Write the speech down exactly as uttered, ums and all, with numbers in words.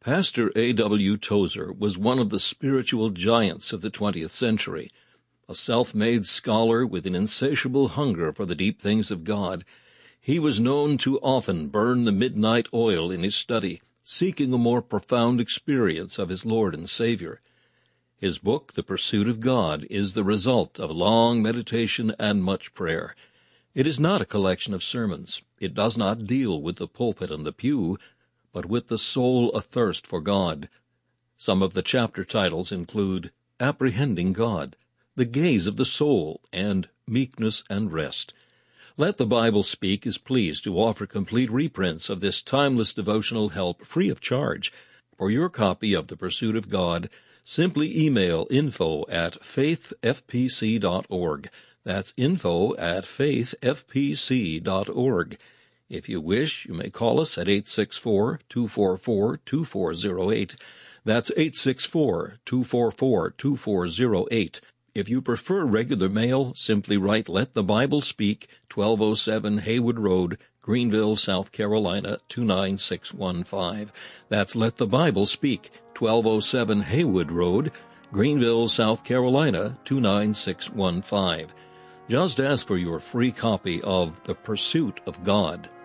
Pastor A W Tozer was one of the spiritual giants of the twentieth century. A self-made scholar with an insatiable hunger for the deep things of God, he was known to often burn the midnight oil in his study, seeking a more profound experience of his Lord and Savior. His book, The Pursuit of God, is the result of long meditation and much prayer. It is not a collection of sermons. It does not deal with the pulpit and the pew, but with the soul athirst for God. Some of the chapter titles include Apprehending God, The Gaze of the Soul, and Meekness and Rest. Let the Bible Speak is pleased to offer complete reprints of this timeless devotional help free of charge. For your copy of The Pursuit of God, simply email info at faith f p c dot org. That's info at faith f p c dot org. If you wish, you may call us at eight six four, two four four, two four zero eight. That's eight six four, two four four, two four zero eight. If you prefer regular mail, simply write Let the Bible Speak, twelve oh seven Haywood Road, Greenville, South Carolina, two nine six one five. That's Let the Bible Speak, twelve oh seven Haywood Road, Greenville, South Carolina, two nine six one five. Just ask for your free copy of The Pursuit of God.